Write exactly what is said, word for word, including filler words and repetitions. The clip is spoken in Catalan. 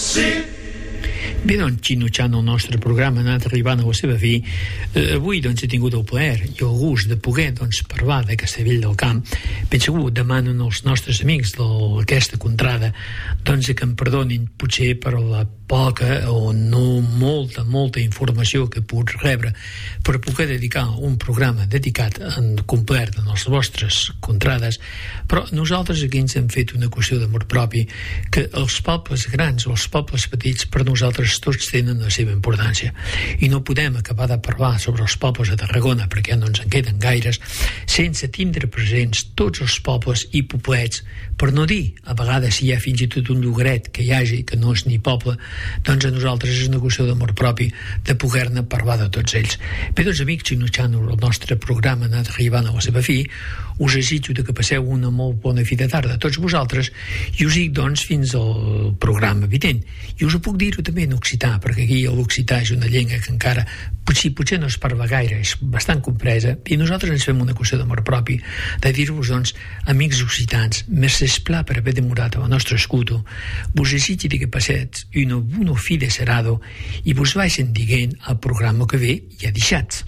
Bé, doncs, xinutxant el nostre programa, ha anat arribant a la seva fi. Eh, avui, doncs, he tingut el plaer i el gust de poder, doncs, parlar de Castellvell del Camp. Ben segur, demanen als nostres amics d'aquesta contrada, doncs, que em perdonin, potser per la poca o no molta, molta informació que puc rebre per poder dedicar un programa dedicat en complet a les vostres contrades, però nosaltres aquí ens hem fet una qüestió d'amor propi, que els pobles grans o els pobles petits per nosaltres tots tenen la seva importància, i no podem acabar de parlar sobre els pobles de Tarragona, perquè no ens en queden gaires, sense tindre presents tots els pobles i poblets, per no dir a vegades si hi ha fins i tot un llogaret que hi hagi que no és ni poble, doncs a nosaltres és una qüestió d'amor propi de poder-ne parlar de tots ells. Bé, doncs, amics, xinutxant el nostre programa ha anat arribant a la seva fi. Us desitjo que passeu una molt bona fi de tarda a tots vosaltres, i us dic, doncs, fins al programa vinent. I us ho puc dir-ho també en occità, perquè aquí l'occità és una llengua que encara potser, potser no es parla gaire, és bastant compresa, i nosaltres ens fem una qüestió d'amor propi de dir-vos, doncs, amics occitans, merci esplà per haver demorat a la nostra escuto, vos desitjo que passets una bona fi de serado i vos vaig dient al programa que ve ja deixats.